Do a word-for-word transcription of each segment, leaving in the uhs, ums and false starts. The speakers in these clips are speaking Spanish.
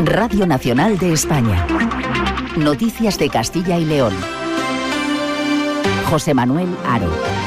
Radio Nacional de España. Noticias de Castilla y León. José Manuel Haro.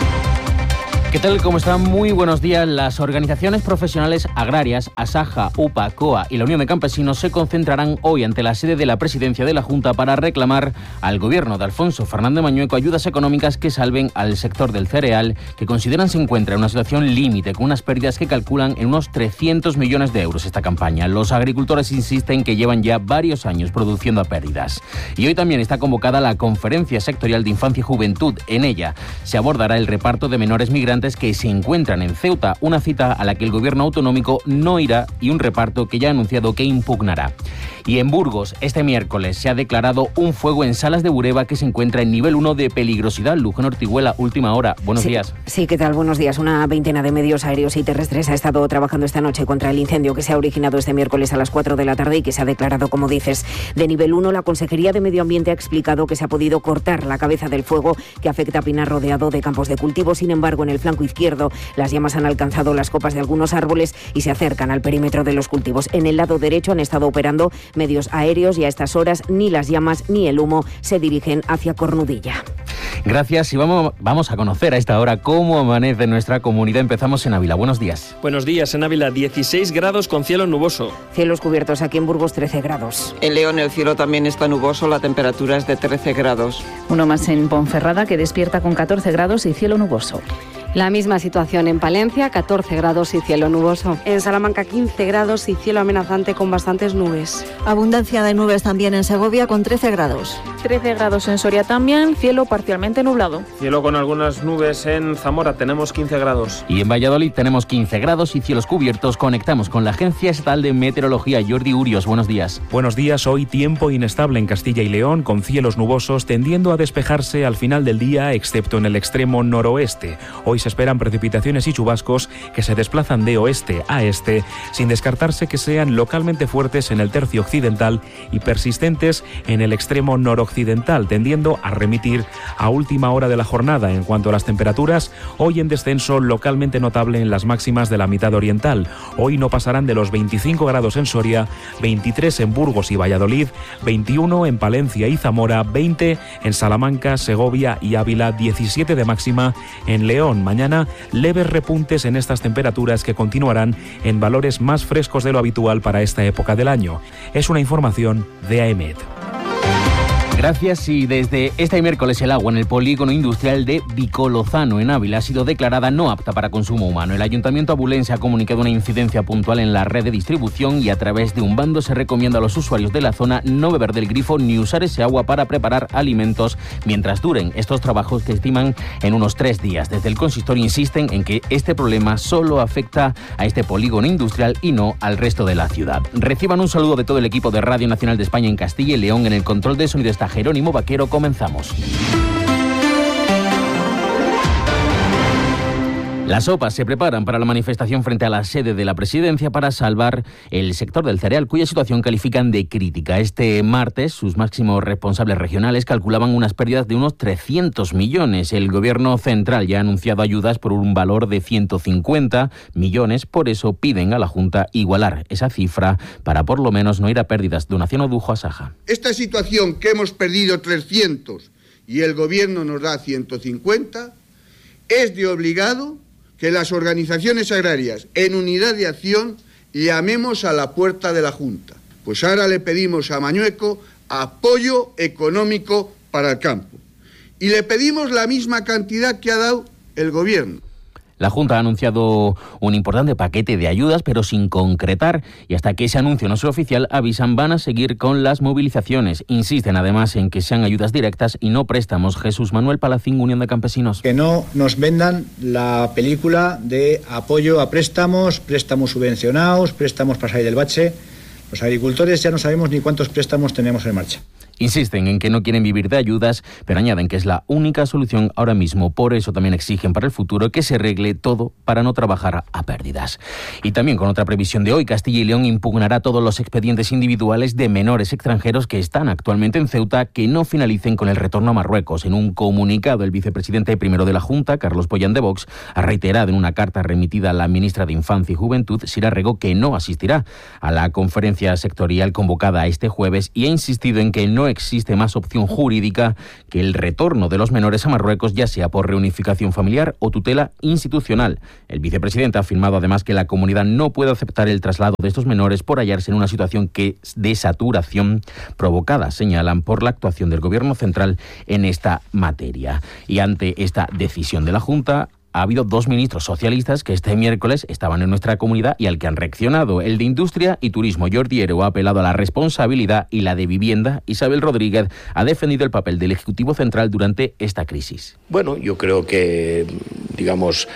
¿Qué tal? ¿Cómo están? Muy buenos días. Las organizaciones profesionales agrarias, Asaja, UPA, COA y la Unión de Campesinos se concentrarán hoy ante la sede de la Presidencia de la Junta para reclamar al gobierno de Alfonso Fernández Mañueco ayudas económicas que salven al sector del cereal, que consideran se encuentra en una situación límite, con unas pérdidas que calculan en unos trescientos millones de euros esta campaña. Los agricultores insisten que llevan ya varios años produciendo pérdidas. Y hoy también está convocada la Conferencia Sectorial de Infancia y Juventud. En ella se abordará el reparto de menores migrantes que se encuentran en Ceuta, una cita a la que el gobierno autonómico no irá y un reparto que ya ha anunciado que impugnará. Y en Burgos, este miércoles se ha declarado un fuego en Salas de Bureba que se encuentra en nivel uno de peligrosidad. Luján Ortiguela, última hora. Buenos sí, días. Sí, ¿qué tal? Buenos días. Una veintena de medios aéreos y terrestres ha estado trabajando esta noche contra el incendio que se ha originado este miércoles a las cuatro de la tarde y que se ha declarado, como dices, de nivel uno. La Consejería de Medio Ambiente ha explicado que se ha podido cortar la cabeza del fuego que afecta a Pinar, rodeado de campos de cultivo. Sin embargo, en el flanco izquierdo, las llamas han alcanzado las copas de algunos árboles y se acercan al perímetro de los cultivos. En el lado derecho han estado operando medios aéreos y a estas horas ni las llamas ni el humo se dirigen hacia Cornudilla. Gracias y vamos, vamos a conocer a esta hora cómo amanece nuestra comunidad. Empezamos en Ávila. Buenos días. Buenos días. En Ávila, dieciséis grados con cielo nuboso. Cielos cubiertos aquí en Burgos, trece grados. En León el cielo también está nuboso, la temperatura es de trece grados. Uno más en Ponferrada, que despierta con catorce grados y cielo nuboso. La misma situación en Palencia, catorce grados y cielo nuboso. En Salamanca, quince grados y cielo amenazante con bastantes nubes. Abundancia de nubes también en Segovia con trece grados. trece grados en Soria también, cielo parcialmente nublado. Cielo con algunas nubes en Zamora, tenemos quince grados. Y en Valladolid tenemos quince grados y cielos cubiertos. Conectamos con la Agencia Estatal de Meteorología. Jordi Urios, buenos días. Buenos días. Hoy tiempo inestable en Castilla y León, con cielos nubosos tendiendo a despejarse al final del día, excepto en el extremo noroeste. Hoy se esperan precipitaciones y chubascos que se desplazan de oeste a este, sin descartarse que sean localmente fuertes en el tercio occidental y persistentes en el extremo noroccidental, tendiendo a remitir a última hora de la jornada. En cuanto a las temperaturas, hoy en descenso localmente notable en las máximas de la mitad oriental. Hoy no pasarán de los veinticinco grados en Soria, veintitrés en Burgos y Valladolid, veintiuno en Palencia y Zamora, veinte en Salamanca, Segovia y Ávila, diecisiete de máxima en León. Mañana, leves repuntes en estas temperaturas que continuarán en valores más frescos de lo habitual para esta época del año. Es una información de AEMET. Gracias. Y desde este miércoles el agua en el polígono industrial de Vicolozano, en Ávila, ha sido declarada no apta para consumo humano. El Ayuntamiento abulense ha comunicado una incidencia puntual en la red de distribución y a través de un bando se recomienda a los usuarios de la zona no beber del grifo ni usar ese agua para preparar alimentos mientras duren estos trabajos, que estiman en unos tres días. Desde el consistorio insisten en que este problema solo afecta a este polígono industrial y no al resto de la ciudad. Reciban un saludo de todo el equipo de Radio Nacional de España en Castilla y León. En el control de sonido está Jerónimo Vaquero. Comenzamos. Las O P A se preparan para la manifestación frente a la sede de la Presidencia para salvar el sector del cereal, cuya situación califican de crítica. Este martes, sus máximos responsables regionales calculaban unas pérdidas de unos trescientos millones. El Gobierno central ya ha anunciado ayudas por un valor de ciento cincuenta millones. Por eso piden a la Junta igualar esa cifra para por lo menos no ir a pérdidas. Donación Odujo, Asaja. Esta situación que hemos perdido trescientos y el Gobierno nos da ciento cincuenta es de obligado que las organizaciones agrarias, en unidad de acción, llamemos a la puerta de la Junta. Pues ahora le pedimos a Mañueco apoyo económico para el campo. Y le pedimos la misma cantidad que ha dado el Gobierno. La Junta ha anunciado un importante paquete de ayudas, pero sin concretar, y hasta que ese anuncio no sea oficial, avisan, van a seguir con las movilizaciones. Insisten además en que sean ayudas directas y no préstamos. Jesús Manuel Palacín, Unión de Campesinos. Que no nos vendan la película de apoyo a préstamos, préstamos subvencionados, préstamos para salir del bache. Los agricultores ya no sabemos ni cuántos préstamos tenemos en marcha. Insisten en que no quieren vivir de ayudas, pero añaden que es la única solución ahora mismo. Por eso también exigen para el futuro que se arregle todo para no trabajar a pérdidas. Y también con otra previsión de hoy, Castilla y León impugnará todos los expedientes individuales de menores extranjeros que están actualmente en Ceuta que no finalicen con el retorno a Marruecos. En un comunicado, el vicepresidente primero de la Junta, Carlos Pollán de Vox, ha reiterado en una carta remitida a la ministra de Infancia y Juventud, Sira Rego, que no asistirá a la conferencia sectorial convocada este jueves y ha insistido en que no existe más opción jurídica que el retorno de los menores a Marruecos, ya sea por reunificación familiar o tutela institucional. El vicepresidente ha afirmado además que la comunidad no puede aceptar el traslado de estos menores por hallarse en una situación que de saturación provocada, señalan, por la actuación del Gobierno central en esta materia. Y ante esta decisión de la Junta, ha habido dos ministros socialistas que este miércoles estaban en nuestra comunidad y al que han reaccionado. El de Industria y Turismo, Jordi Hereu, ha apelado a la responsabilidad, y la de Vivienda, Isabel Rodríguez, ha defendido el papel del Ejecutivo Central durante esta crisis. Bueno, yo creo que, digamos,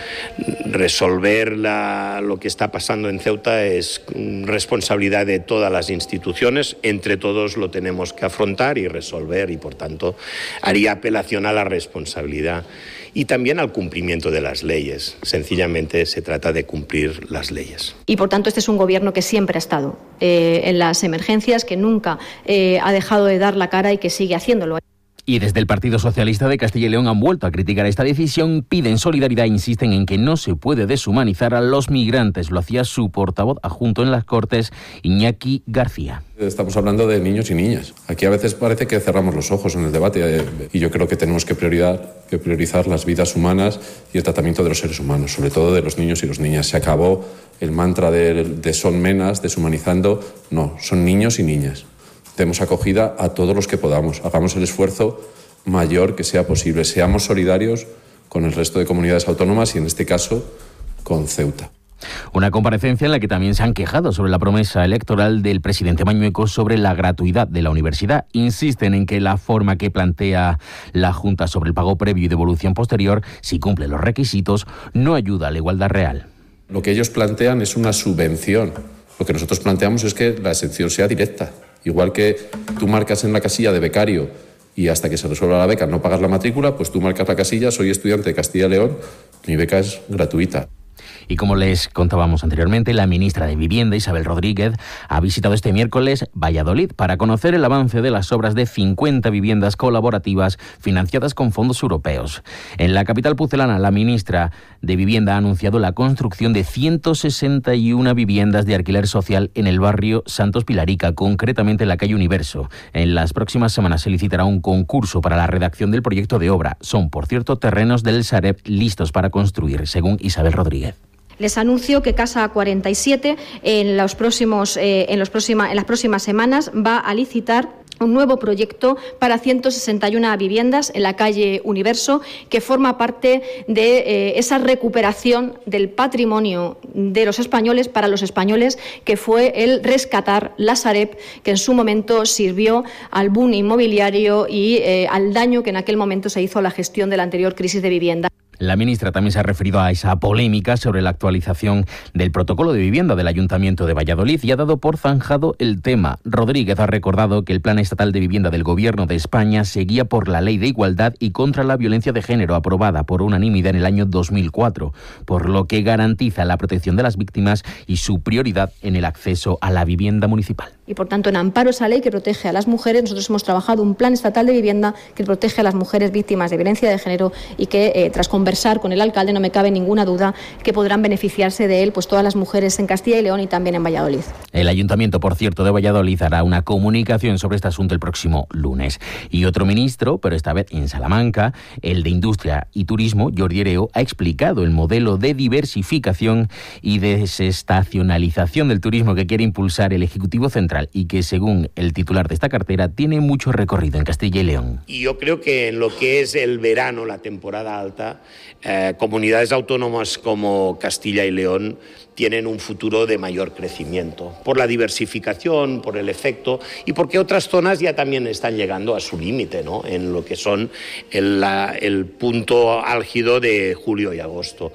resolver la, lo que está pasando en Ceuta es responsabilidad de todas las instituciones. Entre todos lo tenemos que afrontar y resolver, y por tanto haría apelación a la responsabilidad y también al cumplimiento de las leyes. Sencillamente se trata de cumplir las leyes. Y por tanto este es un gobierno que siempre ha estado eh, en las emergencias, que nunca eh, ha dejado de dar la cara y que sigue haciéndolo. Y desde el Partido Socialista de Castilla y León han vuelto a criticar esta decisión, piden solidaridad e insisten en que no se puede deshumanizar a los migrantes. Lo hacía su portavoz adjunto en las Cortes, Iñaki García. Estamos hablando de niños y niñas. Aquí a veces parece que cerramos los ojos en el debate y yo creo que tenemos que priorizar, que priorizar las vidas humanas y el tratamiento de los seres humanos, sobre todo de los niños y las niñas. Se acabó el mantra de, de son menas, deshumanizando. No, son niños y niñas. Demos acogida a todos los que podamos. Hagamos el esfuerzo mayor que sea posible. Seamos solidarios con el resto de comunidades autónomas y, en este caso, con Ceuta. Una comparecencia en la que también se han quejado sobre la promesa electoral del presidente Mañueco sobre la gratuidad de la universidad. Insisten en que la forma que plantea la Junta sobre el pago previo y devolución posterior, si cumple los requisitos, no ayuda a la igualdad real. Lo que ellos plantean es una subvención. Lo que nosotros planteamos es que la exención sea directa. Igual que tú marcas en la casilla de becario y hasta que se resuelva la beca no pagas la matrícula, pues tú marcas la casilla, soy estudiante de Castilla y León, mi beca es gratuita. Y como les contábamos anteriormente, la ministra de Vivienda, Isabel Rodríguez, ha visitado este miércoles Valladolid para conocer el avance de las obras de cincuenta viviendas colaborativas financiadas con fondos europeos. En la capital pucelana, la ministra de Vivienda ha anunciado la construcción de ciento sesenta y una viviendas de alquiler social en el barrio Santos Pilarica, concretamente en la calle Universo. En las próximas semanas se licitará un concurso para la redacción del proyecto de obra. Son, por cierto, terrenos del Sareb listos para construir, según Isabel Rodríguez. Les anuncio que Casa cuarenta y siete en, los próximos, eh, en, los próxima, en las próximas semanas va a licitar un nuevo proyecto para ciento sesenta y una viviendas en la calle Universo, que forma parte de eh, esa recuperación del patrimonio de los españoles para los españoles, que fue el rescatar la Sareb, que en su momento sirvió al boom inmobiliario y eh, al daño que en aquel momento se hizo a la gestión de la anterior crisis de vivienda. La ministra también se ha referido a esa polémica sobre la actualización del protocolo de vivienda del Ayuntamiento de Valladolid y ha dado por zanjado el tema. Rodríguez ha recordado que el Plan Estatal de Vivienda del Gobierno de España seguía por la Ley de Igualdad y contra la Violencia de Género, aprobada por unanimidad en el año dos mil cuatro, por lo que garantiza la protección de las víctimas y su prioridad en el acceso a la vivienda municipal. Y por tanto, en amparo a esa ley que protege a las mujeres, nosotros hemos trabajado un plan estatal de vivienda que protege a las mujeres víctimas de violencia de género y que, eh, tras conversar con el alcalde, no me cabe ninguna duda que podrán beneficiarse de él pues todas las mujeres en Castilla y León y también en Valladolid. El Ayuntamiento, por cierto, de Valladolid hará una comunicación sobre este asunto el próximo lunes. Y otro ministro, pero esta vez en Salamanca, el de Industria y Turismo, Jordi Hereu, ha explicado el modelo de diversificación y desestacionalización del turismo que quiere impulsar el Ejecutivo Central y que, según el titular de esta cartera, tiene mucho recorrido en Castilla y León. Y yo creo que en lo que es el verano, la temporada alta, eh, comunidades autónomas como Castilla y León tienen un futuro de mayor crecimiento, por la diversificación, por el efecto y porque otras zonas ya también están llegando a su límite, ¿no?, en lo que son el, la, el punto álgido de julio y agosto.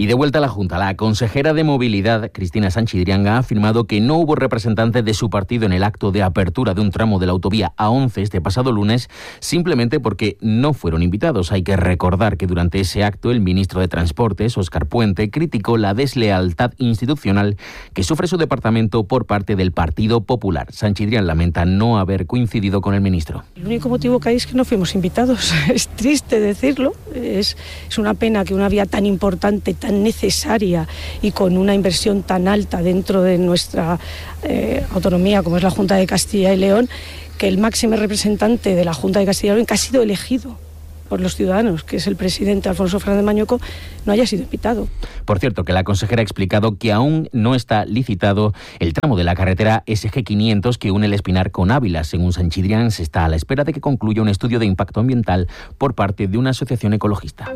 Y de vuelta a la Junta, la consejera de Movilidad, Cristina Sanchidrián, ha afirmado que no hubo representantes de su partido en el acto de apertura de un tramo de la autovía A once este pasado lunes, simplemente porque no fueron invitados. Hay que recordar que durante ese acto el ministro de Transportes, Óscar Puente, criticó la deslealtad institucional que sufre su departamento por parte del Partido Popular. Sanchidrián lamenta no haber coincidido con el ministro. El único motivo que hay es que no fuimos invitados. Es triste decirlo, es, es una pena que una vía tan importante, tan necesaria y con una inversión tan alta dentro de nuestra eh, autonomía como es la Junta de Castilla y León, que el máximo representante de la Junta de Castilla y León, que ha sido elegido por los ciudadanos, que es el presidente Alfonso Fernández Mañueco, no haya sido invitado. Por cierto, que la consejera ha explicado que aún no está licitado el tramo de la carretera ese ge quinientos que une el Espinar con Ávila. Según Sanchidrián, se está a la espera de que concluya un estudio de impacto ambiental por parte de una asociación ecologista.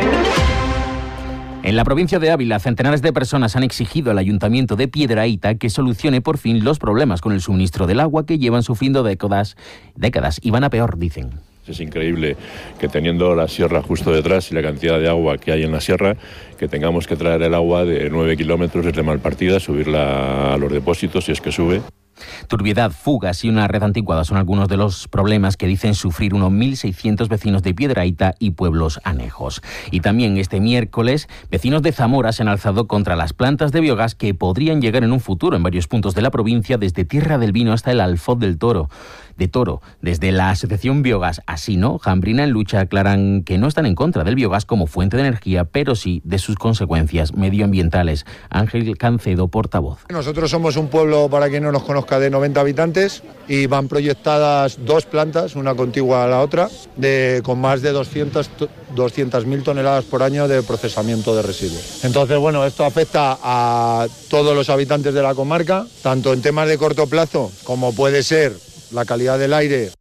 En la provincia de Ávila, centenares de personas han exigido al Ayuntamiento de Piedrahita que solucione por fin los problemas con el suministro del agua que llevan sufriendo décadas, décadas y van a peor, dicen. Es increíble que teniendo la sierra justo detrás y la cantidad de agua que hay en la sierra, que tengamos que traer el agua de nueve kilómetros desde Malpartida, subirla a los depósitos si es que sube. Turbiedad, fugas y una red anticuada son algunos de los problemas que dicen sufrir unos mil seiscientos vecinos de Piedrahita y pueblos anejos. Y también este miércoles, vecinos de Zamora se han alzado contra las plantas de biogás que podrían llegar en un futuro en varios puntos de la provincia, desde Tierra del Vino hasta el Alfoz del Toro. De Toro. Desde la asociación Biogás Asino, Jambrina en Lucha aclaran que no están en contra del biogás como fuente de energía, pero sí de sus consecuencias medioambientales. Ángel Cancedo, portavoz. Nosotros somos un pueblo, para quien no nos conozca, de noventa habitantes y van proyectadas dos plantas, una contigua a la otra, de, con más de doscientas mil toneladas por año de procesamiento de residuos. Entonces, bueno, esto afecta a todos los habitantes de la comarca, tanto en temas de corto plazo como puede ser la calidad del aire.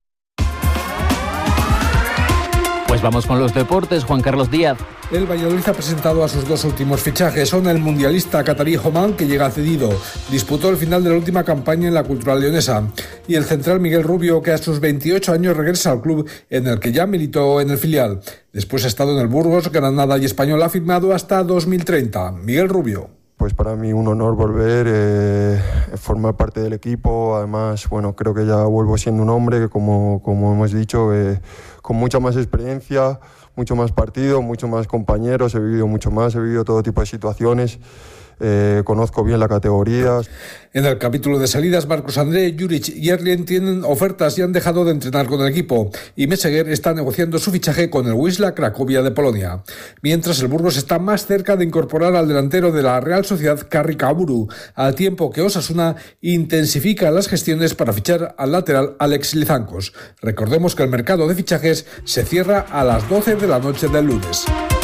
Pues vamos con los deportes, Juan Carlos Díaz. El Valladolid ha presentado a sus dos últimos fichajes. Son el mundialista catarí Homan, que llega cedido. Disputó el final de la última campaña en la Cultural Leonesa. Y el central Miguel Rubio, que a sus veintiocho años regresa al club en el que ya militó en el filial. Después ha estado en el Burgos, Granada y Español, ha firmado hasta dos mil treinta. Miguel Rubio. Pues para mí un honor volver, eh, formar parte del equipo. Además, bueno, creo que ya vuelvo siendo un hombre que, como, como hemos dicho, eh, con mucha más experiencia, mucho más partido, mucho más compañeros, he vivido mucho más, he vivido todo tipo de situaciones. Eh, conozco bien la categoría. En el capítulo de salidas, Marcos André, Juric y Erlien tienen ofertas y han dejado de entrenar con el equipo, y Meseguer está negociando su fichaje con el Wisla Cracovia de Polonia. Mientras, el Burgos está más cerca de incorporar al delantero de la Real Sociedad, Karri Kaburu, al tiempo que Osasuna intensifica las gestiones para fichar al lateral Alex Lizancos. Recordemos que el mercado de fichajes se cierra a las doce de la noche del lunes.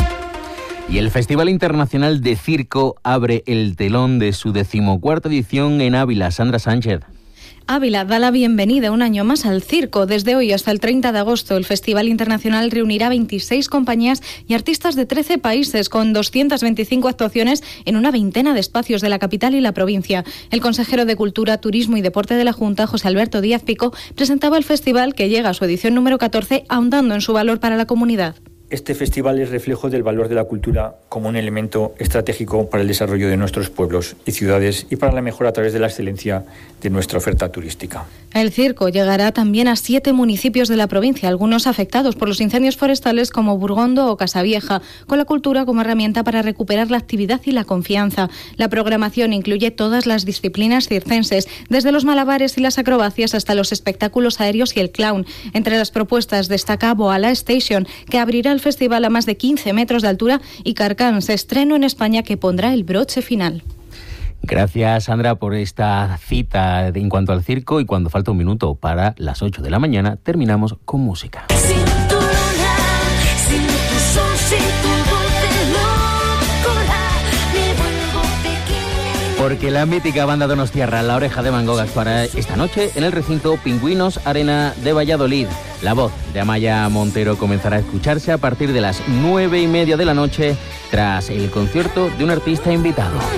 Y el Festival Internacional de Circo abre el telón de su decimocuarta edición en Ávila. Sandra Sánchez. Ávila da la bienvenida un año más al circo. Desde hoy hasta el treinta de agosto, el Festival Internacional reunirá veintiséis compañías y artistas de trece países, con doscientas veinticinco actuaciones en una veintena de espacios de la capital y la provincia. El consejero de Cultura, Turismo y Deporte de la Junta, José Alberto Díaz Pico, presentaba el festival, que llega a su edición número catorce, ahondando en su valor para la comunidad. Este festival es reflejo del valor de la cultura como un elemento estratégico para el desarrollo de nuestros pueblos y ciudades y para la mejora a través de la excelencia de nuestra oferta turística. El circo llegará también a siete municipios de la provincia, algunos afectados por los incendios forestales como Burgondo o Casavieja, con la cultura como herramienta para recuperar la actividad y la confianza. La programación incluye todas las disciplinas circenses, desde los malabares y las acrobacias hasta los espectáculos aéreos y el clown. Entre las propuestas destaca Boala Station, que abrirá el festival a más de quince metros de altura, y Carcans, estreno en España que pondrá el broche final. Gracias, Sandra, por esta cita en cuanto al circo, y cuando falta un minuto para las ocho de la mañana, terminamos con música. Sin tu luna, sin tu sol, sin tu dulce locura, me vuelvo pequeña. Porque la mítica banda donostiarra La Oreja de Van Gogh actuará esta noche en el recinto Pingüinos Arena de Valladolid. La voz de Amaya Montero comenzará a escucharse a partir de las nueve y media de la noche, tras el concierto de un artista invitado.